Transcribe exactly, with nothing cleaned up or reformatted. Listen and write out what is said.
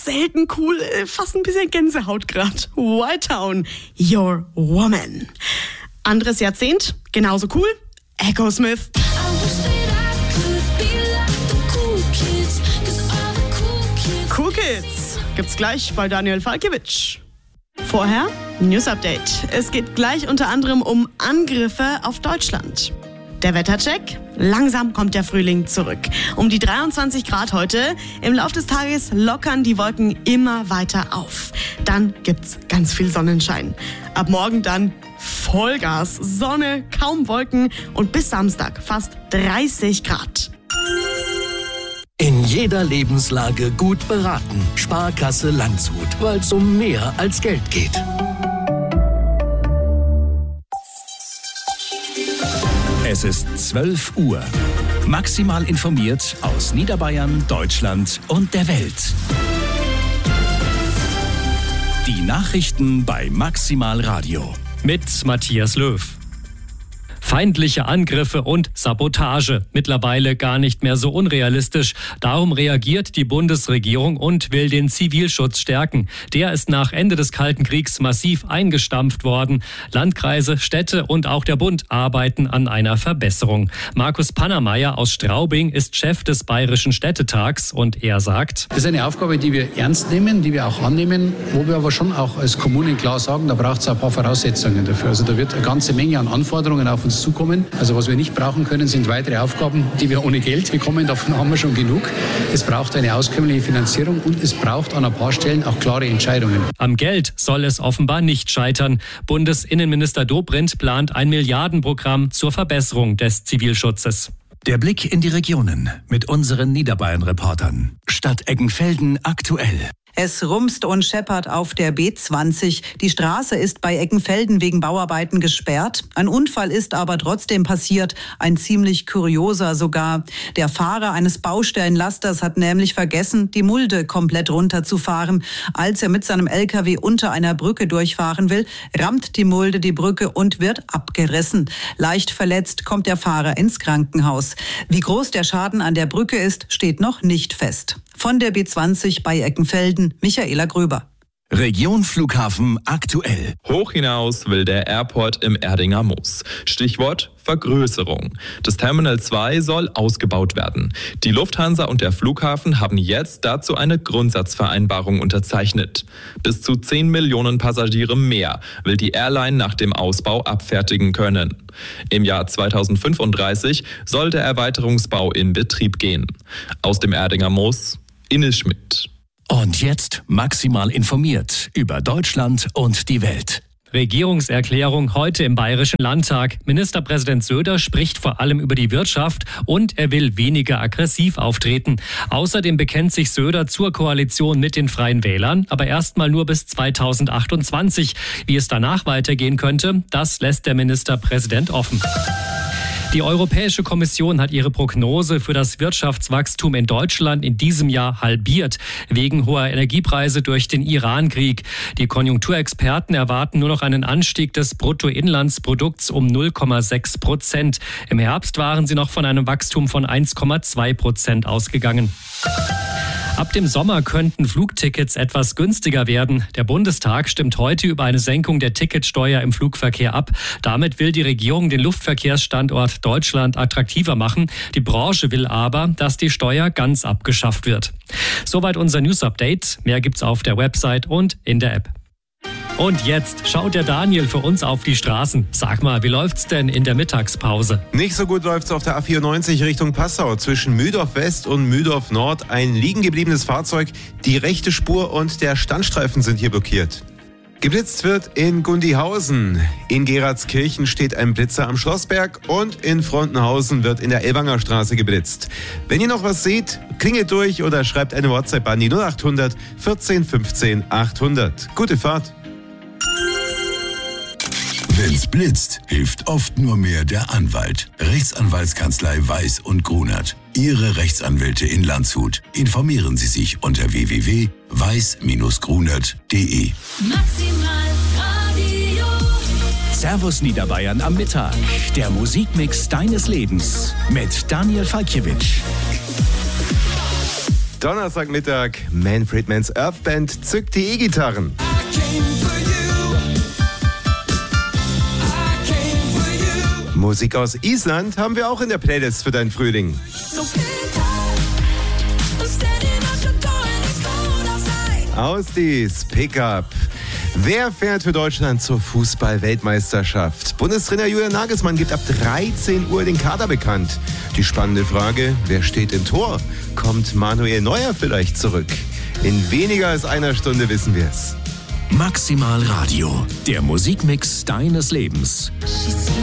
selten cool, fast ein bisschen Gänsehaut grad. White Town, Your Woman. Anderes Jahrzehnt, genauso cool, Echo Smith. Cool Kids gibt's gleich bei Daniel Falkiewicz. Vorher News Update. Es geht gleich unter anderem um Angriffe auf Deutschland. Der Wettercheck. Langsam kommt der Frühling zurück. Um die dreiundzwanzig Grad heute. Im Laufe des Tages lockern die Wolken immer weiter auf. Dann gibt's ganz viel Sonnenschein. Ab morgen dann Vollgas. Sonne, kaum Wolken und bis Samstag fast dreißig Grad. In jeder Lebenslage gut beraten. Sparkasse Landshut, weil es um mehr als Geld geht. Es ist zwölf Uhr. Maximal informiert aus Niederbayern, Deutschland und der Welt. Die Nachrichten bei Maximal Radio. Mit Matthias Löw. Feindliche Angriffe und Sabotage. Mittlerweile gar nicht mehr so unrealistisch. Darum reagiert die Bundesregierung und will den Zivilschutz stärken. Der ist nach Ende des Kalten Kriegs massiv eingestampft worden. Landkreise, Städte und auch der Bund arbeiten an einer Verbesserung. Markus Pannermeier aus Straubing ist Chef des Bayerischen Städtetags und er sagt: Das ist eine Aufgabe, die wir ernst nehmen, die wir auch annehmen, wo wir aber schon auch als Kommunen klar sagen, da braucht es ein paar Voraussetzungen dafür. Also da wird eine ganze Menge an Anforderungen auf uns zukommen. Also was wir nicht brauchen können, sind weitere Aufgaben, die wir ohne Geld bekommen. Davon haben wir schon genug. Es braucht eine auskömmliche Finanzierung und es braucht an ein paar Stellen auch klare Entscheidungen. Am Geld soll es offenbar nicht scheitern. Bundesinnenminister Dobrindt plant ein Milliardenprogramm zur Verbesserung des Zivilschutzes. Der Blick in die Regionen mit unseren Niederbayern-Reportern. Stadt Eggenfelden aktuell. Es rumst und scheppert auf der B zwanzig. Die Straße ist bei Eggenfelden wegen Bauarbeiten gesperrt. Ein Unfall ist aber trotzdem passiert, ein ziemlich kurioser sogar. Der Fahrer eines Baustellenlasters hat nämlich vergessen, die Mulde komplett runterzufahren. Als er mit seinem L K W unter einer Brücke durchfahren will, rammt die Mulde die Brücke und wird abgerissen. Leicht verletzt kommt der Fahrer ins Krankenhaus. Wie groß der Schaden an der Brücke ist, steht noch nicht fest. Von der B zwanzig bei Eggenfelden, Michaela Gröber. Region Flughafen aktuell. Hoch hinaus will der Airport im Erdinger Moos. Stichwort Vergrößerung. Das Terminal zwei soll ausgebaut werden. Die Lufthansa und der Flughafen haben jetzt dazu eine Grundsatzvereinbarung unterzeichnet. Bis zu zehn Millionen Passagiere mehr will die Airline nach dem Ausbau abfertigen können. Im Jahr zweitausendfünfunddreißig soll der Erweiterungsbau in Betrieb gehen. Aus dem Erdinger Moos, Ines Schmidt. Und jetzt maximal informiert über Deutschland und die Welt. Regierungserklärung heute im Bayerischen Landtag. Ministerpräsident Söder spricht vor allem über die Wirtschaft und er will weniger aggressiv auftreten. Außerdem bekennt sich Söder zur Koalition mit den Freien Wählern, aber erstmal nur bis zweitausendachtundzwanzig. Wie es danach weitergehen könnte, das lässt der Ministerpräsident offen. Die Europäische Kommission hat ihre Prognose für das Wirtschaftswachstum in Deutschland in diesem Jahr halbiert, wegen hoher Energiepreise durch den Iran-Krieg. Die Konjunkturexperten erwarten nur noch einen Anstieg des Bruttoinlandsprodukts um null Komma sechs Prozent. Im Herbst waren sie noch von einem Wachstum von eins Komma zwei Prozent ausgegangen. Ab dem Sommer könnten Flugtickets etwas günstiger werden. Der Bundestag stimmt heute über eine Senkung der Ticketsteuer im Flugverkehr ab. Damit will die Regierung den Luftverkehrsstandort Deutschland attraktiver machen. Die Branche will aber, dass die Steuer ganz abgeschafft wird. Soweit unser News-Update. Mehr gibt's auf der Website und in der App. Und jetzt schaut der Daniel für uns auf die Straßen. Sag mal, wie läuft's denn in der Mittagspause? Nicht so gut läuft's auf der A vierundneunzig Richtung Passau. Zwischen Mühldorf West und Mühldorf Nord ein liegen gebliebenes Fahrzeug. Die rechte Spur und der Standstreifen sind hier blockiert. Geblitzt wird in Gundihausen. In Geratskirchen steht ein Blitzer am Schlossberg und in Frontenhausen wird in der Ellwanger Straße geblitzt. Wenn ihr noch was seht, klingelt durch oder schreibt eine WhatsApp an die null achthundert vierzehn fünfzehn achthundert. Gute Fahrt! Wenn's blitzt, hilft oft nur mehr der Anwalt. Rechtsanwaltskanzlei Weiß und Grunert. Ihre Rechtsanwälte in Landshut. Informieren Sie sich unter w w w punkt weiß Bindestrich grunert punkt d e. Maximal Radio. Servus Niederbayern am Mittag. Der Musikmix deines Lebens mit Daniel Falkiewicz. Donnerstagmittag, Manfred Mann's Earth Band zückt die E-Gitarren. Musik aus Island haben wir auch in der Playlist für deinen Frühling. Aus dies Pickup. Wer fährt für Deutschland zur Fußball-Weltmeisterschaft? Bundestrainer Julian Nagelsmann gibt ab dreizehn Uhr den Kader bekannt. Die spannende Frage, wer steht im Tor? Kommt Manuel Neuer vielleicht zurück? In weniger als einer Stunde wissen wir es. Maximal Radio, der Musikmix deines Lebens.